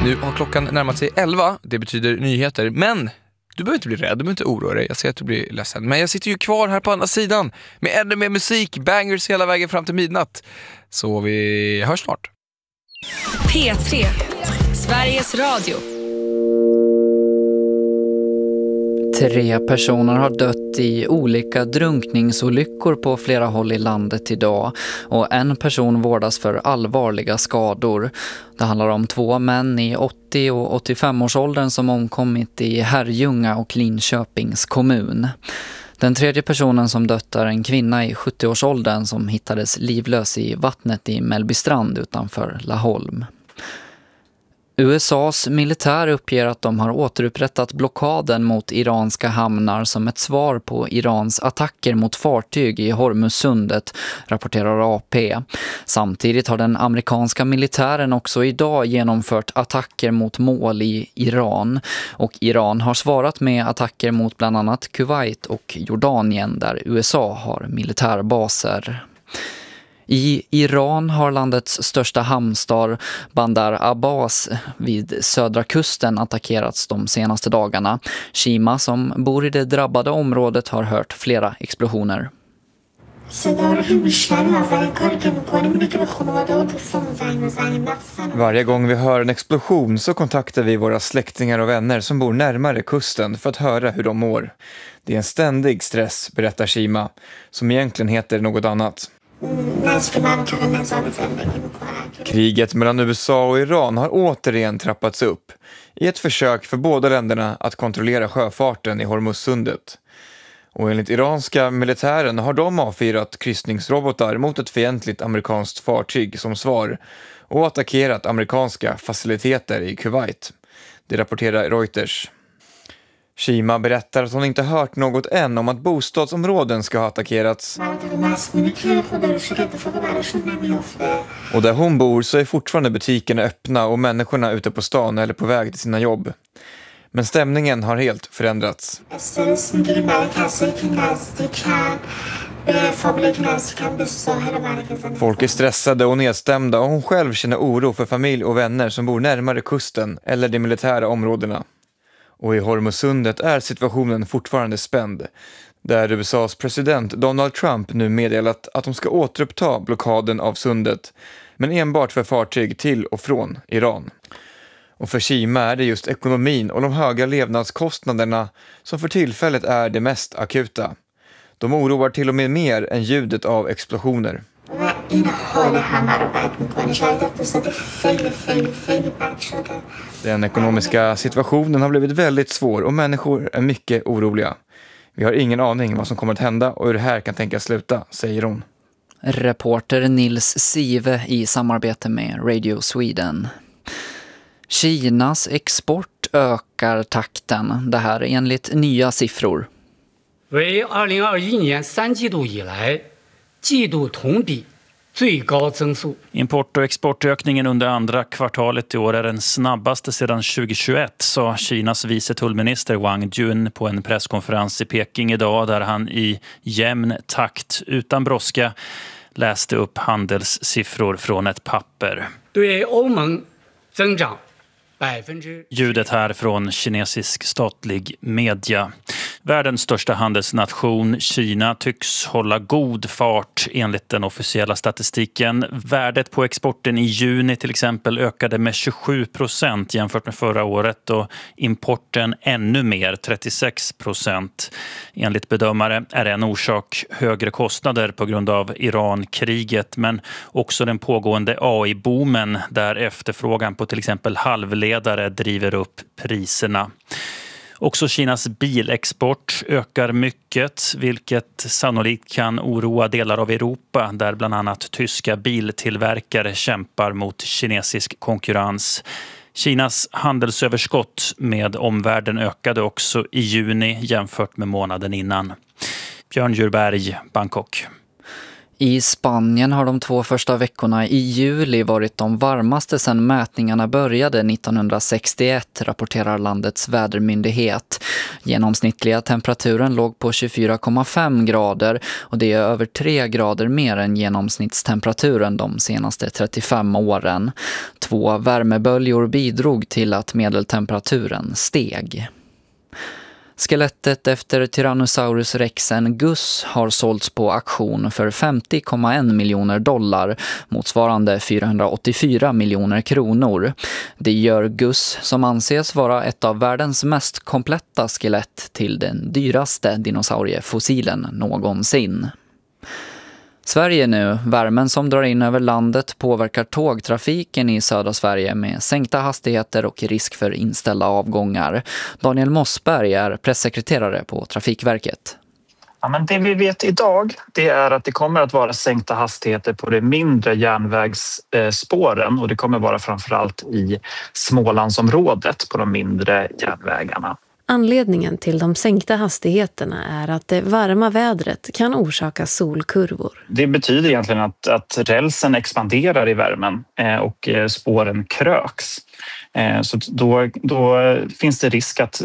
Nu har klockan närmat sig 11, det betyder nyheter, men du behöver inte bli rädd, du behöver inte oroa dig, jag ser att du blir ledsen. Men jag sitter ju kvar här på andra sidan med ännu mer musik, bangers hela vägen fram till midnatt. Så vi hörs snart. P3, Sveriges Radio. 3 personer har dött i olika drunkningsolyckor på flera håll i landet idag och en person vårdas för allvarliga skador. Det handlar om 2 män i 80- och 85-årsåldern som omkommit i Herrljunga och Linköpings kommun. Den 3:e personen som dött är en kvinna i 70-årsåldern som hittades livlös i vattnet i Mellbystrand utanför Laholm. USAs militär uppger att de har återupprättat blockaden mot iranska hamnar som ett svar på Irans attacker mot fartyg i Hormuzsundet, rapporterar AP. Samtidigt har den amerikanska militären också idag genomfört attacker mot mål i Iran. Och Iran har svarat med attacker mot bland annat Kuwait och Jordanien där USA har militärbaser. I Iran har landets största hamnstad Bandar Abbas vid södra kusten attackerats de senaste dagarna. Shima som bor i det drabbade området har hört flera explosioner. Varje gång vi hör en explosion så kontaktar vi våra släktingar och vänner som bor närmare kusten för att höra hur de mår. Det är en ständig stress, berättar Shima, som egentligen heter något annat. Kriget mellan USA och Iran har återigen trappats upp i ett försök för båda länderna att kontrollera sjöfarten i Hormuzsundet. Och enligt iranska militären har de avfyrat kryssningsrobotar mot ett fientligt amerikanskt fartyg som svar och attackerat amerikanska faciliteter i Kuwait. Det rapporterar Reuters. Shima berättar att hon inte hört något än om att bostadsområden ska ha attackerats. Och där hon bor så är fortfarande butikerna öppna och människorna ute på stan eller på väg till sina jobb. Men stämningen har helt förändrats. Folk är stressade och nedstämda och hon själv känner oro för familj och vänner som bor närmare kusten eller de militära områdena. Och i Hormuzsundet är situationen fortfarande spänd, där USAs president Donald Trump nu meddelat att de ska återuppta blockaden av sundet, men enbart för fartyg till och från Iran. Och för Shima är det just ekonomin och de höga levnadskostnaderna som för tillfället är det mest akuta. De oroar till och med mer än ljudet av explosioner. Den ekonomiska situationen har blivit väldigt svår och människor är mycket oroliga. Vi har ingen aning vad som kommer att hända och hur det här kan tänkas sluta, säger hon. Reporter Nils Sive i samarbete med Radio Sweden. Kinas export ökar takten. Det här enligt nya siffror. 为2021年3季度以来季度同比最高增速. Import- och exportökningen under andra kvartalet i år är den snabbaste sedan 2021, sa Kinas vice tullminister Wang Jun på en presskonferens i Peking idag, där han i jämn takt utan brådska läste upp handelssiffror från ett papper. 对欧盟增长 Ljudet här från kinesisk statlig media. Världens största handelsnation, Kina, tycks hålla god fart enligt den officiella statistiken. Värdet på exporten i juni till exempel ökade med 27% jämfört med förra året och importen ännu mer, 36%. Enligt bedömare är en orsak högre kostnader på grund av Iran-kriget, men också den pågående AI-boomen där efterfrågan på till exempel halvledare driver upp priserna. Också Kinas bilexport ökar mycket, vilket sannolikt kan oroa delar av Europa där bland annat tyska biltillverkare kämpar mot kinesisk konkurrens. Kinas handelsöverskott med omvärlden ökade också i juni jämfört med månaden innan. Björn Djurberg, Bangkok. I Spanien har de 2 första veckorna i juli varit de varmaste sedan mätningarna började 1961, rapporterar landets vädermyndighet. Genomsnittliga temperaturen låg på 24,5 grader och det är över 3 grader mer än genomsnittstemperaturen de senaste 35 åren. 2 värmeböljor bidrog till att medeltemperaturen steg. Skelettet efter Tyrannosaurus rexen Gus har sålts på auktion för $50,1 miljoner, motsvarande 484 miljoner kronor. Det gör Gus, som anses vara ett av världens mest kompletta skelett, till den dyraste dinosauriefossilen någonsin. Sverige nu. Värmen som drar in över landet påverkar tågtrafiken i södra Sverige med sänkta hastigheter och risk för inställda avgångar. Daniel Mossberg är pressekreterare på Trafikverket. Ja, men det vi vet idag, det är att det kommer att vara sänkta hastigheter på de mindre järnvägsspåren, och det kommer vara framförallt i Smålandsområdet på de mindre järnvägarna. Anledningen till de sänkta hastigheterna är att det varma vädret kan orsaka solkurvor. Det betyder egentligen att rälsen expanderar i värmen och spåren kröks. Så då finns det risk att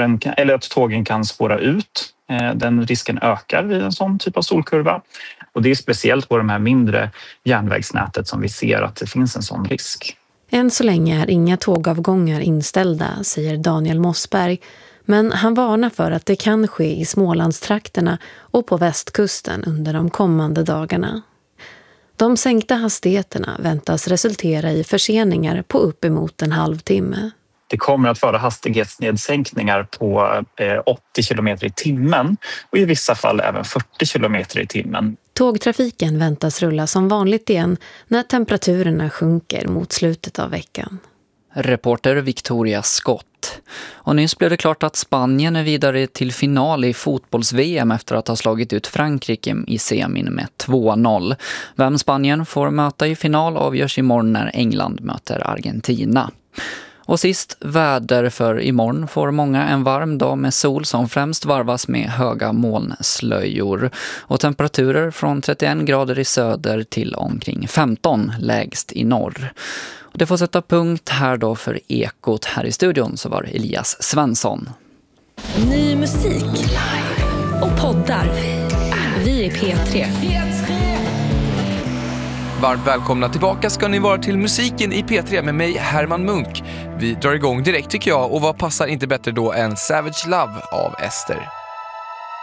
tågen kan spåra ut. Den risken ökar vid en sån typ av solkurva. Och det är speciellt på de här mindre järnvägsnätet som vi ser att det finns en sån risk. Än så länge är inga tågavgångar inställda, säger Daniel Mossberg. Men han varnar för att det kan ske i Smålandstrakterna och på västkusten under de kommande dagarna. De sänkta hastigheterna väntas resultera i förseningar på uppemot en halvtimme. Det kommer att vara hastighetsnedsänkningar på 80 km i timmen och i vissa fall även 40 km i timmen. Tågtrafiken väntas rulla som vanligt igen när temperaturerna sjunker mot slutet av veckan. Reporter Victoria Scott. Och nyss blev det klart att Spanien är vidare till final i fotbolls-VM efter att ha slagit ut Frankrike i semin med 2-0. Vem Spanien får möta i final avgörs imorgon när England möter Argentina. Och sist, väder, för imorgon får många en varm dag med sol som främst varvas med höga molnslöjor. Och temperaturer från 31 grader i söder till omkring 15 lägst i norr. Och det får sätta punkt här då för Ekot. Här i studion så var Elias Svensson. Ny musik och poddar. Vi är P3. Varmt välkomna tillbaka ska ni vara till musiken i P3 med mig, Herman Munk. Vi drar igång direkt tycker jag, och vad passar inte bättre då än Savage Love av Ester.